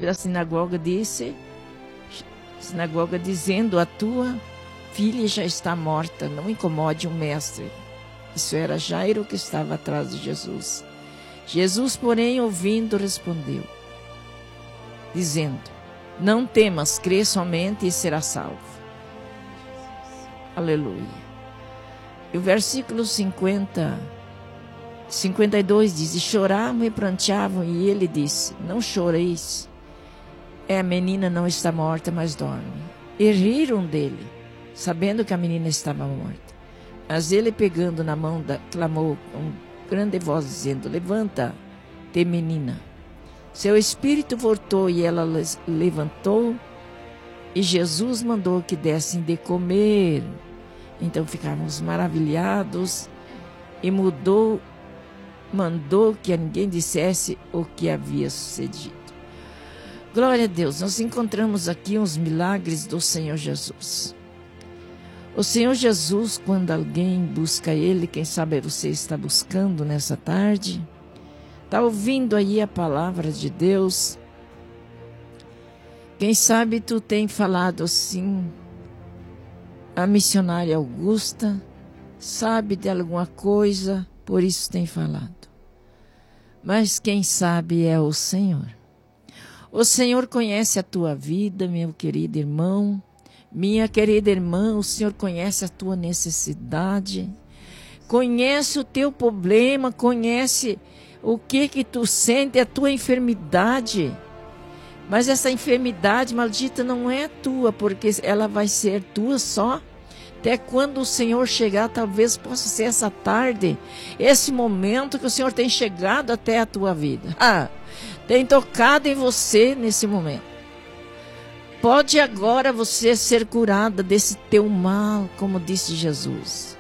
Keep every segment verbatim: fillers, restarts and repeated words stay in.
da sinagoga disse, sinagoga dizendo, a tua filha já está morta, não incomode o mestre. Isso era Jairo que estava atrás de Jesus. Jesus, porém, ouvindo, respondeu, dizendo, não temas, crê somente e será salvo. Aleluia. E o versículo cinquenta, cinquenta e dois diz, e choravam e pranteavam, e ele disse, não choreis, é, a menina não está morta, mas dorme. E riram dele, sabendo que a menina estava morta. Mas ele, pegando na mão, da, clamou com grande voz, dizendo, levanta-te, menina. Seu espírito voltou e ela levantou, e Jesus mandou que dessem de comer. Então ficávamos maravilhados, e mudou, mandou que a ninguém dissesse o que havia sucedido. Glória a Deus, nós encontramos aqui uns milagres do Senhor Jesus. O Senhor Jesus, quando alguém busca Ele, quem sabe você está buscando nessa tarde, está ouvindo aí a palavra de Deus. Quem sabe tu tem falado assim, a missionária Augusta sabe de alguma coisa, por isso tem falado. Mas quem sabe é o Senhor. O Senhor conhece a tua vida, meu querido irmão, minha querida irmã, o Senhor conhece a tua necessidade, conhece o teu problema, conhece o que que tu sente, a tua enfermidade. Mas essa enfermidade maldita não é tua, porque ela vai ser tua só até quando o Senhor chegar. Talvez possa ser essa tarde, esse momento que o Senhor tem chegado até a tua vida. Ah, tem tocado em você nesse momento. Pode agora você ser curada desse teu mal, como disse Jesus.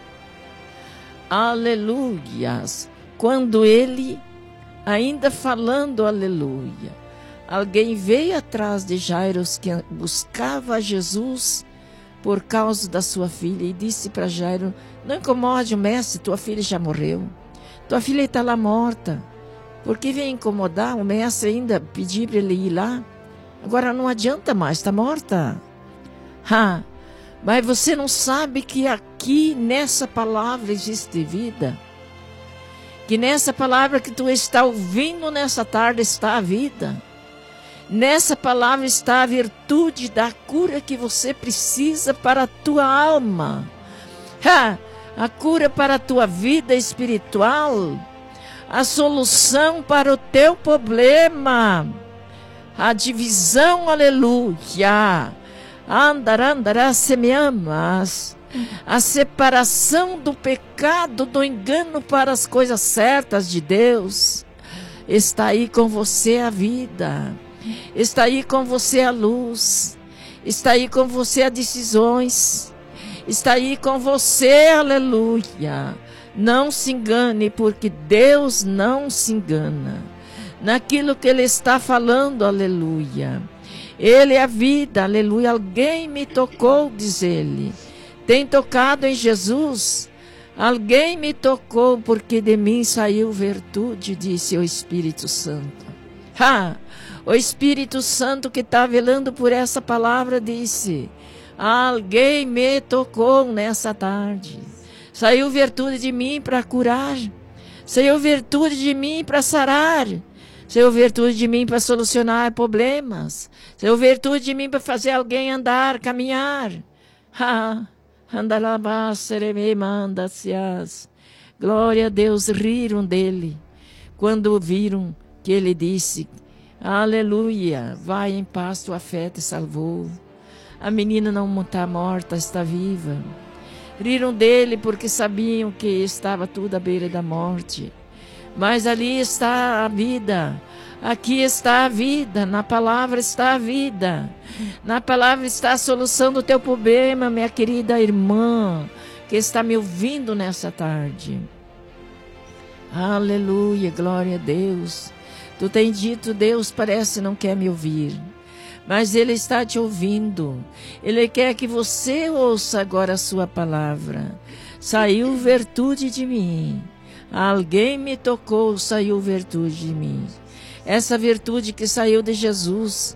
Aleluias. Quando ele, ainda falando aleluia, alguém veio atrás de Jairo que buscava a Jesus por causa da sua filha e disse para Jairo, não incomode o mestre, tua filha já morreu. Tua filha está lá morta. Por que vem incomodar o mestre ainda, pedir para ele ir lá? Agora não adianta mais, está morta. Ah, mas você não sabe que aqui nessa palavra existe vida? Que nessa palavra que tu está ouvindo nessa tarde está a vida? Nessa palavra está a virtude da cura que você precisa para a tua alma. Ah, a cura para a tua vida espiritual. A solução para o teu problema. A divisão, aleluia. Andar, andará, se me amas. A separação do pecado, do engano para as coisas certas de Deus. Está aí com você a vida. Está aí com você a luz. Está aí com você as decisões. Está aí com você, aleluia. Não se engane, porque Deus não se engana. Naquilo que Ele está falando, aleluia. Ele é a vida, aleluia. Alguém me tocou, diz Ele. Tem tocado em Jesus? Alguém me tocou, porque de mim saiu virtude, disse o Espírito Santo. Ha! O Espírito Santo que está velando por essa palavra disse, alguém me tocou nessa tarde. Saiu virtude de mim para curar. Saiu virtude de mim para sarar. Saiu virtude de mim para solucionar problemas. Saiu virtude de mim para fazer alguém andar, caminhar. Ha! Glória a Deus, riram dele quando viram que ele disse, aleluia, vai em paz, tua fé te salvou. A menina não está morta, está viva. Riram dele porque sabiam que estava tudo à beira da morte. Mas ali está a vida. Aqui está a vida. Na palavra está a vida. Na palavra está a solução do teu problema, minha querida irmã, que está me ouvindo nessa tarde. Aleluia, glória a Deus. Tu tem dito, Deus parece não quer me ouvir. Mas Ele está te ouvindo. Ele quer que você ouça agora a sua palavra. Saiu virtude de mim. Alguém me tocou, saiu virtude de mim. Essa virtude que saiu de Jesus